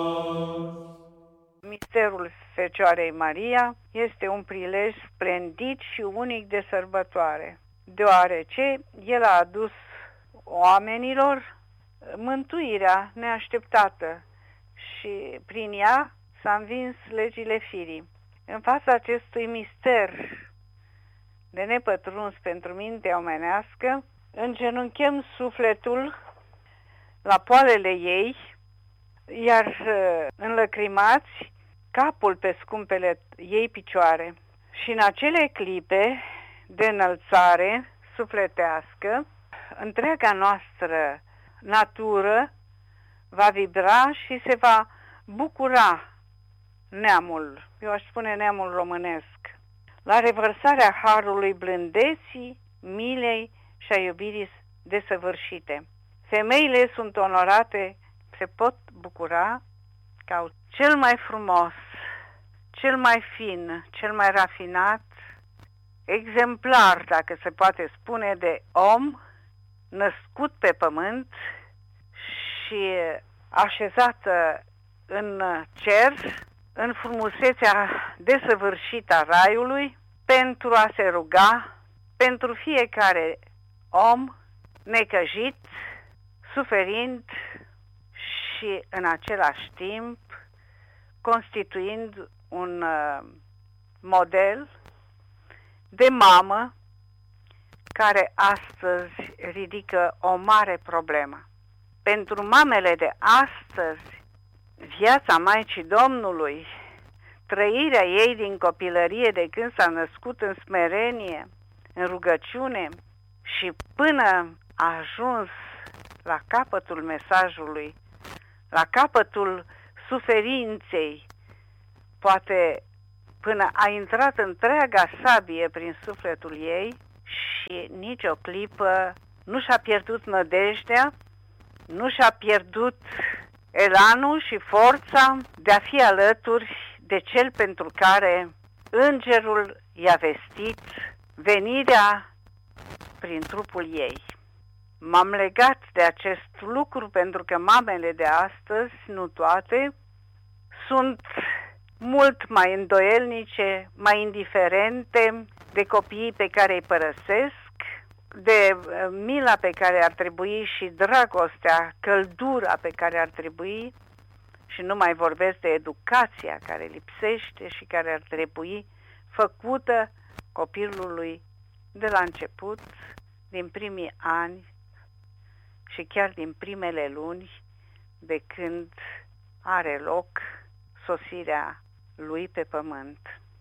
Misterul Fecioarei Maria este un prilej splendid și unic de sărbătoare, deoarece el a adus oamenilor mântuirea neașteptată și prin ea s-a învins legile firii. În fața acestui mister de nepătruns pentru mintea omenească, îngenunchem sufletul la poalele ei, iar înlăcrimați capul pe scumpele ei picioare. Și în acele clipe de înălțare sufletească, întreaga noastră natură va vibra și se va bucura neamul, eu aș spune neamul românesc, la revărsarea harului blândeții, milei și a iubirii desăvârșite. Femeile sunt onorate, se pot bucura că au cel mai frumos, cel mai fin, cel mai rafinat exemplar, dacă se poate spune, de om născut pe pământ și așezată în cer, în frumusețea desăvârșită a raiului, pentru a se ruga pentru fiecare om necăjit, suferind și în același timp constituind un model de mamă care astăzi ridică o mare problemă. Pentru mamele de astăzi, viața Maicii Domnului, trăirea ei din copilărie de când s-a născut în smerenie, în rugăciune și până a ajuns la capătul mesajului, la capătul suferinței, poate până a intrat întreaga sabie prin sufletul ei și nici o clipă nu și-a pierdut nădejdea, nu și-a pierdut elanul și forța de a fi alături de cel pentru care îngerul i-a vestit venirea prin trupul ei. M-am legat de acest lucru pentru că mamele de astăzi, nu toate, sunt mult mai îndoielnice, mai indiferente de copiii pe care îi părăsesc, de mila pe care ar trebui și dragostea, căldura pe care ar trebui, și nu mai vorbesc de educația care lipsește și care ar trebui făcută copilului de la început, din primii ani și chiar din primele luni de când are loc sosirea lui pe pământ.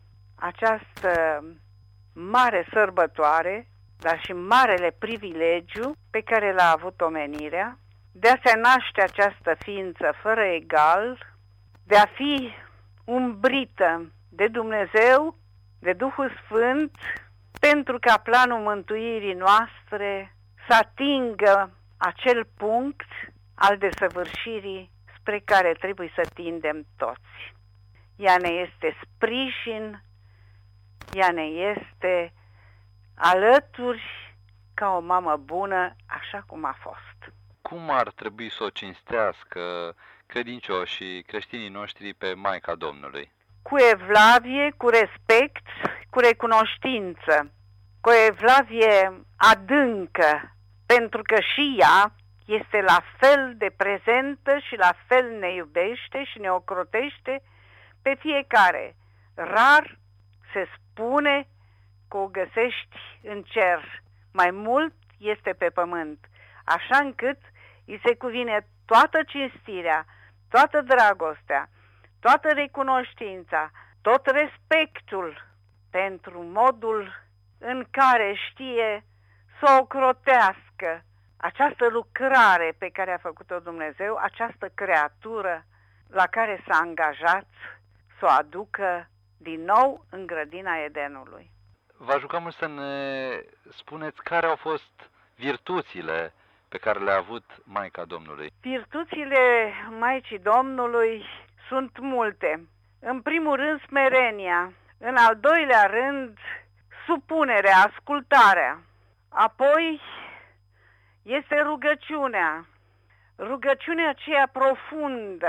Această mare sărbătoare, dar și marele privilegiu pe care l-a avut omenirea, de a se naște această ființă fără egal, de a fi umbrită de Dumnezeu, de Duhul Sfânt, pentru ca planul mântuirii noastre să atingă acel punct al desăvârșirii spre care trebuie să tindem toți. Ea ne este sprijin, ea ne este alături ca o mamă bună, așa cum a fost. Cum ar trebui să o cinstească credincioșii, creștinii noștri pe Maica Domnului? Cu evlavie, cu respect, cu recunoștință, cu evlavie adâncă, pentru că și ea este la fel de prezentă și la fel ne iubește și ne ocrotește pe fiecare. Rar se spune că o găsești în cer, mai mult este pe pământ, așa încât îi se cuvine toată cinstirea, toată dragostea, toată recunoștința, tot respectul pentru modul în care știe să o ocrotească această lucrare pe care a făcut-o Dumnezeu, această creatură la care s-a angajat să o aducă din nou în grădina Edenului. Vă rugăm să ne spuneți care au fost virtuțile pe care le-a avut Maica Domnului. Virtuțile Maicii Domnului sunt multe. În primul rând smerenia, în al doilea rând supunerea, ascultarea. Apoi este rugăciunea aceea profundă,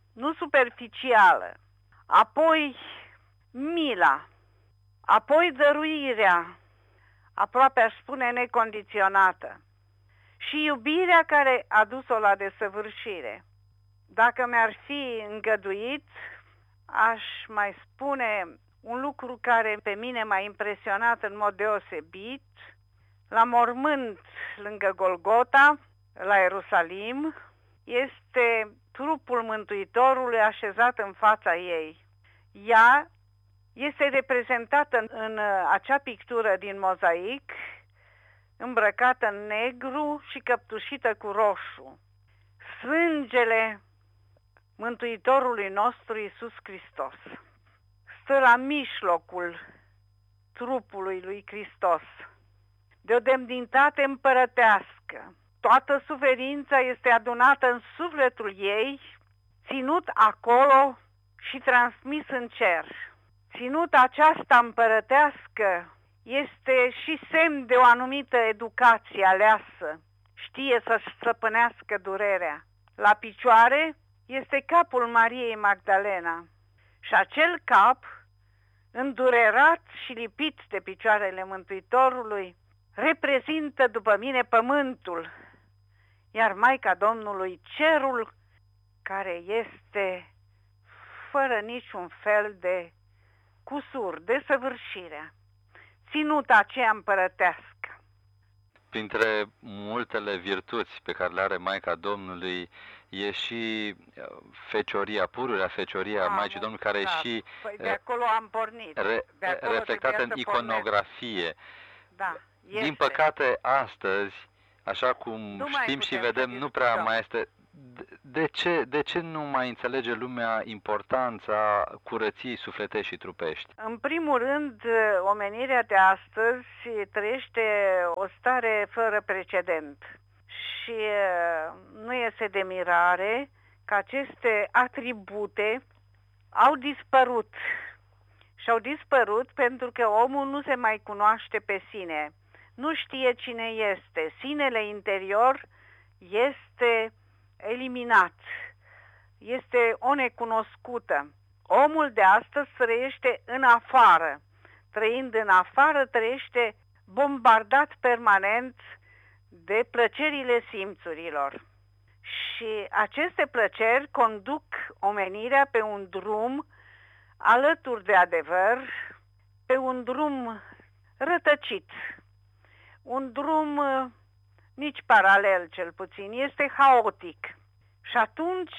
nu superficială, apoi mila, apoi dăruirea, aproape aș spune necondiționată, și iubirea care a dus-o la desăvârșire. Dacă mi-ar fi îngăduit, aș mai spune un lucru care pe mine m-a impresionat în mod deosebit. La mormânt lângă Golgota, la Ierusalim, este trupul Mântuitorului așezat în fața ei. Ea este reprezentată în acea pictură din mozaic, îmbrăcată în negru și căptușită cu roșu. Sângele Mântuitorului nostru Iisus Hristos stă la mijlocul trupului lui Hristos, de o demnitate împărătească. Toată suferința este adunată în sufletul ei, ținut acolo și transmis în cer. Ținuta aceasta împărătească este și semn de o anumită educație aleasă. Știe să-și stăpânească durerea. La picioare este capul Mariei Magdalena și acel cap, îndurerat și lipit de picioarele Mântuitorului, reprezintă după mine pământul, iar Maica Domnului cerul, care este fără niciun fel de cusur, desăvârșirea, ținuta aceea împărătească. Printre multele virtuți pe care le are Maica Domnului e și fecioria, pururea fecioria Maicii Domnului, care e și de acolo am pornit. reflectată în iconografie. Da, este. Din păcate, astăzi, așa cum știm și vedem, nu prea mai este. De ce nu mai înțelege lumea importanța curăției sufletești și trupești? În primul rând, omenirea de astăzi trăiește o stare fără precedent și nu este de mirare că aceste atribute au dispărut. Și au dispărut pentru că omul nu se mai cunoaște pe sine, nu știe cine este, sinele interior este eliminat, este o necunoscută. Omul de astăzi trăiește în afară, trăind în afară, trăiește bombardat permanent de plăcerile simțurilor. Și aceste plăceri conduc omenirea pe un drum alături de adevăr, pe un drum rătăcit, un drum nici paralel cel puțin, este haotic. Și atunci,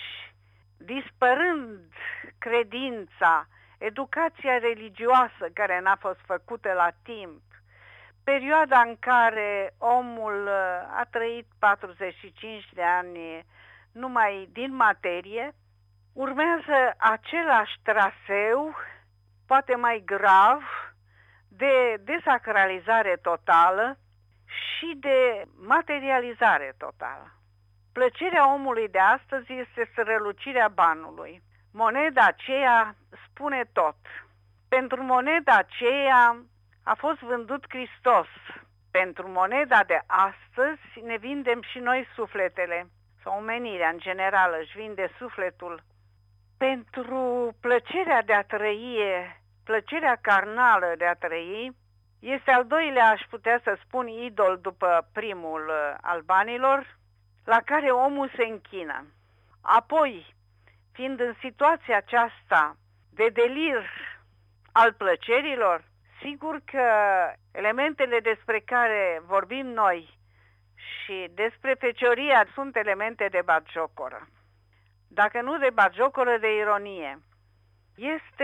dispărând credința, educația religioasă care n-a fost făcută la timp, perioada în care omul a trăit 45 de ani numai din materie, urmează același traseu, poate mai grav, de desacralizare totală și de materializare totală. Plăcerea omului de astăzi este strălucirea banului. Moneda aceea spune tot. Pentru moneda aceea a fost vândut Hristos. Pentru moneda de astăzi ne vindem și noi sufletele. Sau omenirea în general își vinde sufletul. Pentru plăcerea de a trăi, plăcerea carnală de a trăi, este al doilea, aș putea să spun, idol după primul al banilor, la care omul se închină. Apoi, fiind în situația aceasta de delir al plăcerilor, sigur că elementele despre care vorbim noi și despre fecioria sunt elemente de batjocoră. Dacă nu de batjocoră, de ironie. Este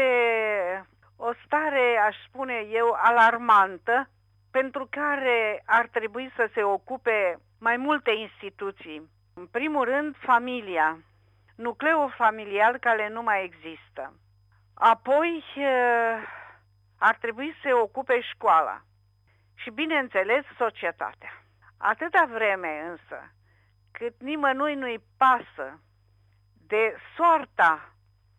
o stare, aș spune eu, alarmantă, pentru care ar trebui să se ocupe mai multe instituții. În primul rând, familia, nucleul familial care nu mai există. Apoi, ar trebui să se ocupe școala și, bineînțeles, societatea. Atâta vreme însă cât nimănui nu-i pasă de soarta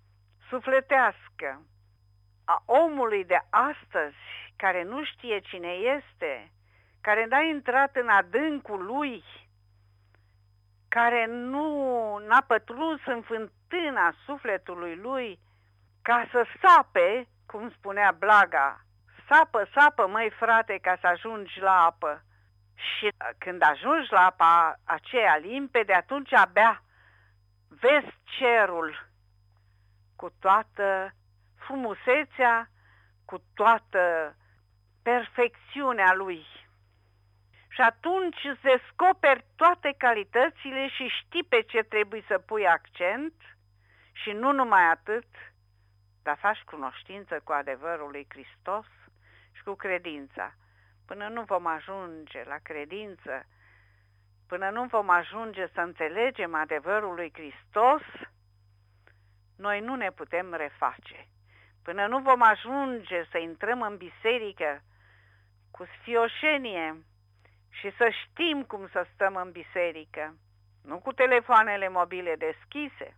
sufletească a omului de astăzi, care nu știe cine este, care n-a intrat în adâncul lui, care n-a pătruns în fântâna sufletului lui ca să sape, cum spunea Blaga, sapă, sapă, măi frate, ca să ajungi la apă. Și când ajungi la apa aceea limpede, atunci abia vezi cerul cu toată frumusețea, cu toată perfecțiunea lui. Și atunci îți descoperi toate calitățile și știi pe ce trebuie să pui accent și nu numai atât, dar faci cunoștință cu adevărul lui Hristos și cu credința. Până nu vom ajunge la credință, până nu vom ajunge să înțelegem adevărul lui Hristos, noi nu ne putem reface. Până nu vom ajunge să intrăm în biserică cu sfioșenie și să știm cum să stăm în biserică, nu cu telefoanele mobile deschise,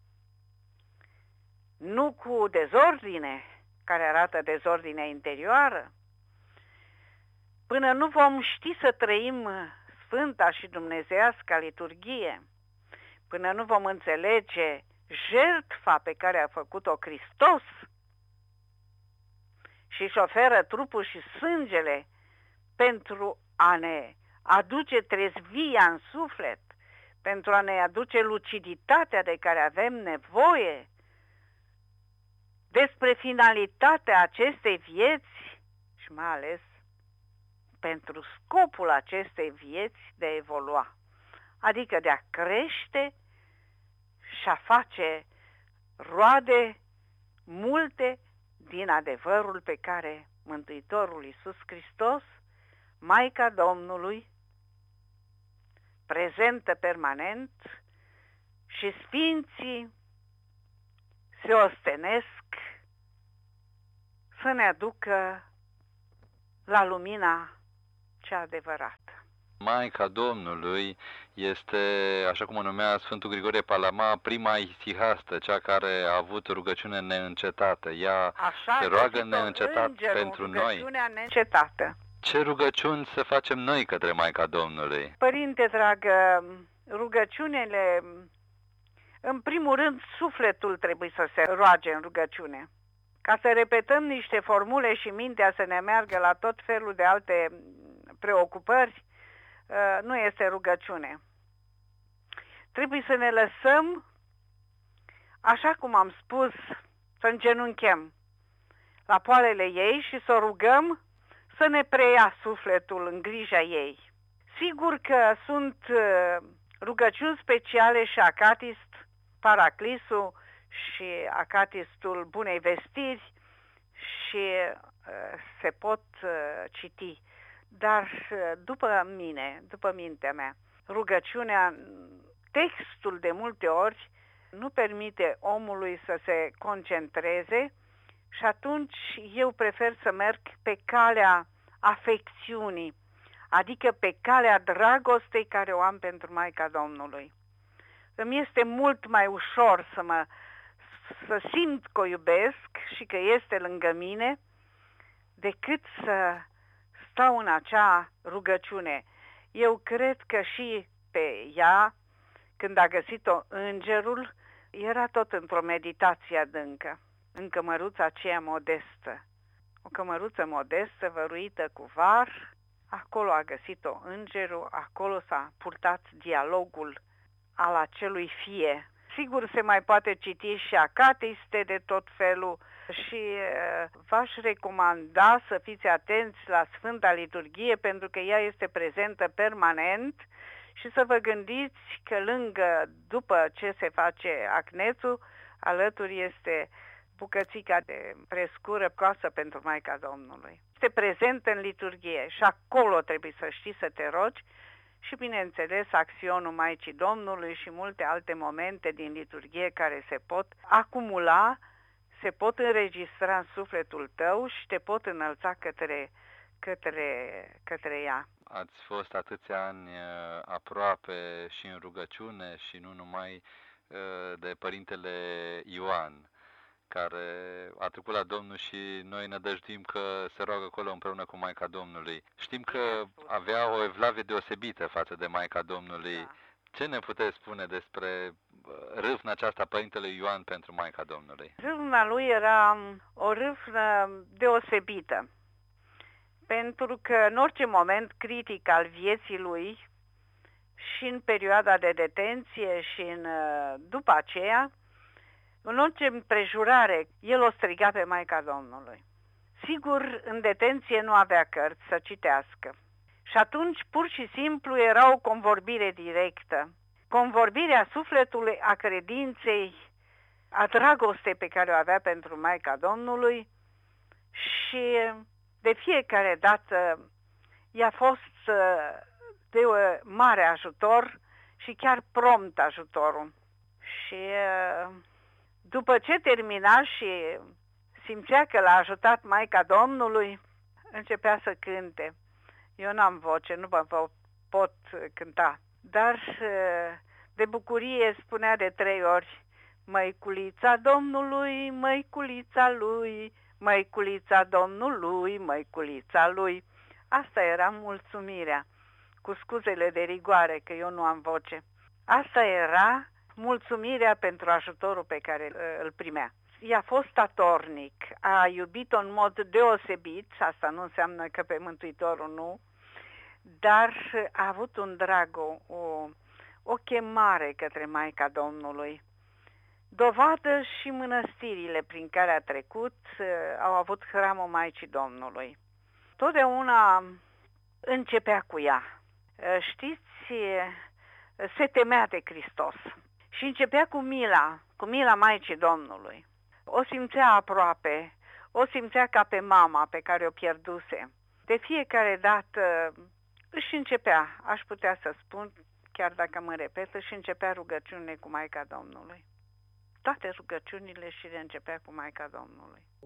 nu cu dezordine, care arată dezordinea interioară, până nu vom ști să trăim sfânta și dumnezeiasca liturghie, până nu vom înțelege jertfa pe care a făcut-o Hristos și își oferă trupul și sângele pentru a ne aduce trezvia în suflet, pentru a ne aduce luciditatea de care avem nevoie, despre finalitatea acestei vieți și mai ales pentru scopul acestei vieți de a evolua, adică de a crește și a face roade multe din adevărul pe care Mântuitorul Iisus Hristos, Maica Domnului, prezentă permanent, și sfinții se ostenesc să ne aducă la lumina cea adevărată. Maica Domnului este, așa cum o numea Sfântul Grigorie Palama, prima isihastă, cea care a avut rugăciune neîncetată. Ea Așa se roagă neîncetat pentru noi. Neîncetată. Ce rugăciuni să facem noi către Maica Domnului? Părinte dragă, rugăciunile, în primul rând, sufletul trebuie să se roage în rugăciune. Ca să repetăm niște formule și mintea să ne meargă la tot felul de alte preocupări, nu este rugăciune. Trebuie să ne lăsăm, așa cum am spus, să îngenunchem la poalele ei și să o rugăm să ne preia sufletul în grija ei. Sigur că sunt rugăciuni speciale și acatist, Paraclisul și acatistul Bunei Vestiri și se pot citi. Dar după mine, după mintea mea, rugăciunea, textul de multe ori nu permite omului să se concentreze și atunci eu prefer să merg pe calea afecțiunii, adică pe calea dragostei care o am pentru Maica Domnului. Îmi este mult mai ușor să simt că o iubesc și că este lângă mine decât să stau în acea rugăciune. Eu cred că și pe ea, când a găsit-o îngerul, era tot într-o meditație adâncă, în cămăruța aceea modestă. O cămăruță modestă, văruită cu var, acolo a găsit-o îngerul, acolo s-a purtat dialogul al acelui fie. Sigur se mai poate citi și acatiste de tot felul și v-aș recomanda să fiți atenți la Sfânta Liturghie pentru că ea este prezentă permanent și să vă gândiți că după ce se face acnețul, alături este bucățica de prescură coasă pentru Maica Domnului. Este prezentă în liturghie și acolo trebuie să știi să te rogi și, bineînțeles, acționul Maicii Domnului și multe alte momente din liturghie care se pot acumula, se pot înregistra în sufletul tău și te pot înălța către ea. Ați fost atâția ani aproape și în rugăciune și nu numai de Părintele Ioan, care a trecut la Domnul și noi ne dăjduim că se roagă acolo împreună cu Maica Domnului. Știm că avea o evlavie deosebită față de Maica Domnului. Da. Ce ne puteți spune despre râvna aceasta Părintele Ioan pentru Maica Domnului? Râvna lui era o râvnă deosebită, pentru că în orice moment critic al vieții lui, și în perioada de detenție și după aceea, în orice împrejurare, el o striga pe Maica Domnului. Sigur, în detenție nu avea cărți să citească. Și atunci, pur și simplu, era o convorbire directă. Convorbirea sufletului, a credinței, a dragostei pe care o avea pentru Maica Domnului și de fiecare dată i-a fost de mare ajutor și chiar prompt ajutorul. Și după ce termina și simțea că l-a ajutat Maica Domnului, începea să cânte. Eu n-am voce, nu vă pot cânta, dar de bucurie spunea de 3 ori: Măiculița Domnului, măiculița lui, măiculița Domnului, măiculița lui. Asta era mulțumirea, cu scuzele de rigoare că eu nu am voce. Asta era mulțumirea pentru ajutorul pe care îl primea. I-a fost statornic, a iubit-o în mod deosebit, asta nu înseamnă că pe Mântuitorul nu, dar a avut un drag, o chemare către Maica Domnului. Dovadă și mănăstirile prin care a trecut au avut hramul Maicii Domnului. Totdeauna începea cu ea. Știți, se temea de Hristos și începea cu mila Maicii Domnului. O simțea aproape, o simțea ca pe mama pe care o pierduse. De fiecare dată își începea, aș putea să spun, chiar dacă mă repet, își începea rugăciunile cu Maica Domnului. Toate rugăciunile și le începea cu Maica Domnului.